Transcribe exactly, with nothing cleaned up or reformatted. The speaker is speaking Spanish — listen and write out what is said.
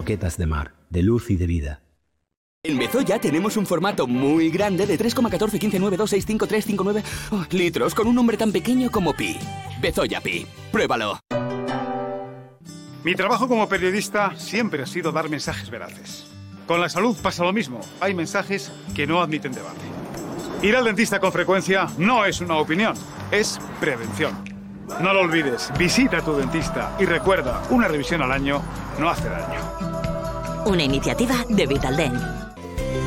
croquetas de mar, de luz y de vida. En Bezoya tenemos un formato muy grande de tres coma catorce quince nueve dos seis cinco tres cinco nueve oh, litros con un nombre tan pequeño como Pi. Bezoya Pi. Pruébalo. Mi trabajo como periodista siempre ha sido dar mensajes veraces. Con la salud pasa lo mismo. Hay mensajes que no admiten debate. Ir al dentista con frecuencia no es una opinión, es prevención. No lo olvides, visita a tu dentista y recuerda, una revisión al año no hace daño. Una iniciativa de Vitaldent.